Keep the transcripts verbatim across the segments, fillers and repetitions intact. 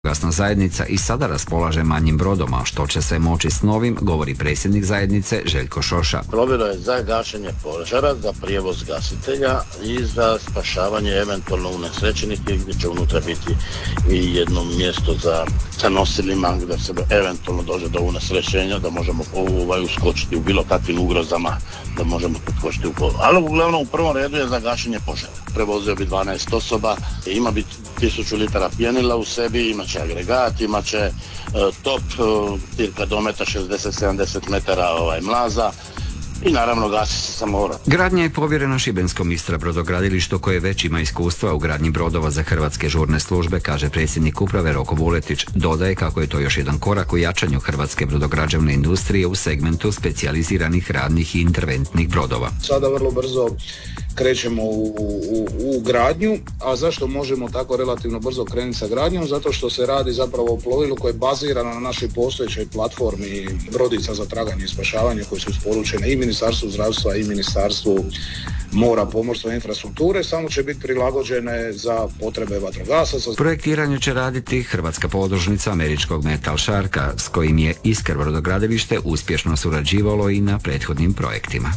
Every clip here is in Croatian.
Vatrogasna zajednica i sada raspolaže manjim brodom, a što će se moći s novim, govori predsjednik zajednice Željko Šoša. Plovilo je za gašenje požara, za prijevoz gasitelja i za spašavanje eventualno unesrećenih, gdje će unutra biti i jedno mjesto za, za nosilima gdje se eventualno dođe do unesrećenja, da možemo ovaj, uskočiti u bilo kakvim ugrozama, da možemo uskočiti u polu. Ali uglavnom u prvom redu je za gašenje požara. Prevozio bi dvanaest osoba, ima bi tisuću litara pjenila u sebi, ima će agregat, imat će e, top, e, cirka dometa šezdeset do sedamdeset metara ovaj, mlaza i naravno gasi se sa mora. Gradnja je povjerena šibenskom Istra brodogradilištu koje već ima iskustva u gradnji brodova za hrvatske žurne službe, kaže predsjednik uprave Roko Vuletić. Dodaje kako je to još jedan korak u jačanju hrvatske brodograđevne industrije u segmentu specijaliziranih radnih i interventnih brodova. Sada vrlo brzo krećemo u, u, u gradnju, a zašto možemo tako relativno brzo krenuti sa gradnjom? Zato što se radi zapravo o plovilu koje je bazirano na našoj postojećoj platformi brodica za traganje i spašavanje koje su isporučene i Ministarstvu zdravstva i Ministarstvu mora, pomorstva i infrastrukture, samo će biti prilagođene za potrebe vatrogasaca. Projektiranje će raditi hrvatska podružnica američkog Metal Sharka, s kojim je Iskar brodogradilište uspješno surađivalo i na prethodnim projektima.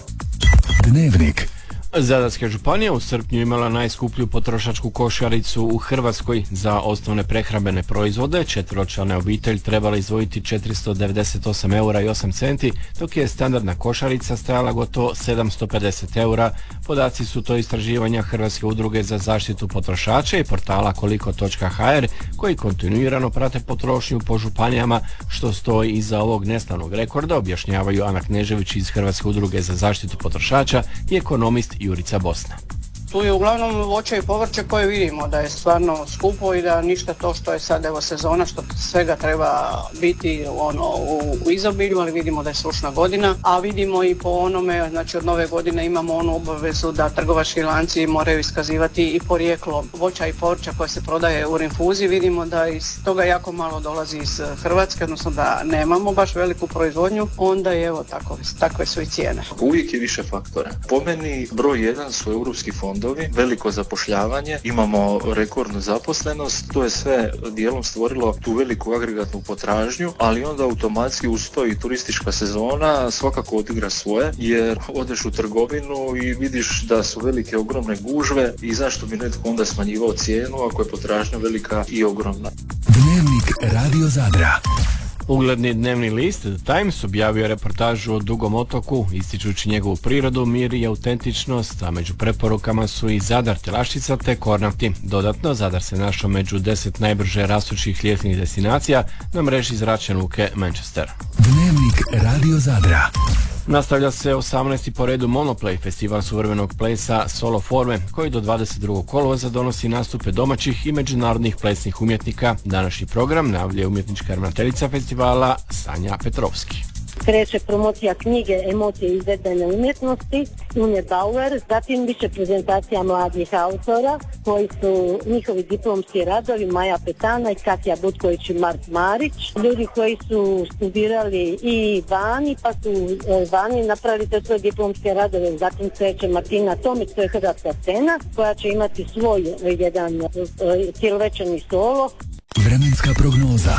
Dnevnik. Zadarska županija u srpnju imala najskuplju potrošačku košaricu u Hrvatskoj. Za osnovne prehrambene proizvode četveročlana obitelj trebala izdvojiti četiristo devedeset osam eura i osam centi, dok je standardna košarica stajala gotovo sedamsto pedeset eura. Podaci su to istraživanja Hrvatske udruge za zaštitu potrošača i portala koliko točka ha er, koji kontinuirano prate potrošnju po županijama. Što stoji iza ovog neslavnog rekorda, objašnjavaju Ana Knežević iz Hrvatske udruge za zaštitu potrošača i ekonomist Jurica Bosna. Tu je uglavnom voće i povrće koje vidimo da je stvarno skupo i da ništa to što je sad evo sezona, što svega treba biti ono u, u izobilju, ali vidimo da je sušna godina, a vidimo i po onome, znači od nove godine imamo onu obavezu da trgovački lanci moraju iskazivati i porijeklo voća i povrća koje se prodaje u rinfuzi. Vidimo da iz toga jako malo dolazi iz Hrvatske, odnosno da nemamo baš veliku proizvodnju, onda je evo tako, takve su i cijene. Uvijek je više faktora. Po meni broj jedan su europski fondovi, veliko zapošljavanje, imamo rekordnu zaposlenost, to je sve dijelom stvorilo tu veliku agregatnu potražnju, ali onda automatski uz to i turistička sezona svakako odigra svoje, jer odeš u trgovinu i vidiš da su velike ogromne gužve i zašto bi netko onda smanjivao cijenu ako je potražnja velika i ogromna. Dnevnik Radio Zadra. Ugledni dnevni list The Times objavio reportažu o Dugom otoku, ističući njegovu prirodu, mir i autentičnost, a među preporukama su i Zadar, Telaščica te Kornati. Dodatno, Zadar se našao među deset najbrže rastućih ljetnih destinacija na mreži zračne luke Manchester. Dnevnik Radio Zadra. Nastavlja se osamnaesti po redu Monoplay, festival suvremenog plesa Solo Forme, koji do dvadeset drugog kolovoza donosi nastupe domaćih i međunarodnih plesnih umjetnika. Današnji program najavljuje umjetnička ravnateljica festivala Sanja Petrovski. Kreće promocija knjige Emocije izvedbene umjetnosti Une Bauer, zatim biće prezentacija mladih autora koji su njihovi diplomski radovi Maja Petana i Katja Butković i Mart Marić, ljudi koji su studirali i vani pa su vani napravili te svoje diplomske radove. Zatim kreće Martina Tomić, to je hrvatska scena koja će imati svoj jedan cijelovečerni solo. Vremenska prognoza.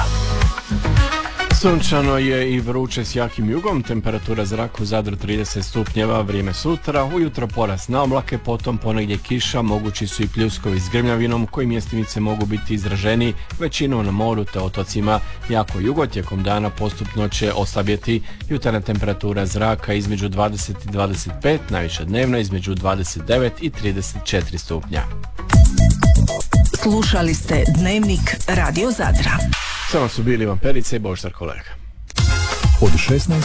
Sunčano je i vruće s jakim jugom, temperatura zraka u Zadru trideset stupnjeva, vrijeme sutra, ujutro porast na oblake, potom ponegdje kiša, mogući su i pljuskovi s grmljavinom koji mjestimice mogu biti izraženi, većinom na moru te otocima. Jako jugo tijekom dana postupno će oslabjeti, jutarnja temperatura zraka između dvadeset i dvadeset pet, najviša dnevna između dvadeset devet i trideset četiri stupnja. Slušali ste Dnevnik Radio Zadra. Samo su bili Ivan Perica i Božidar Kolega. Od šesnaest